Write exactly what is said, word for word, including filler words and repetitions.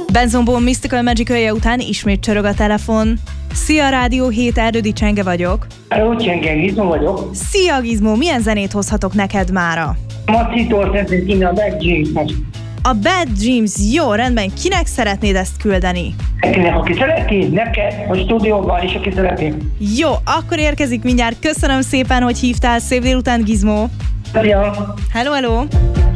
Benzombom Mystical Magical után ismét csörög a telefon. Szia, Rádió hét, Erdődi Csenge vagyok. Hello, Csenge, Gizmo vagyok. Szia, Gizmo, milyen zenét hozhatok neked mára? Macitól szeretnék kínni a Bad Dreams-nek. A Bad Dreams, jó, rendben, kinek szeretnéd ezt küldeni? Nekinek, aki szereti, neked, a stúdióban is, aki szereti. Jó, akkor érkezik mindjárt. Köszönöm szépen, hogy hívtál. Szép délután, Gizmo. Szia! Hello, hello!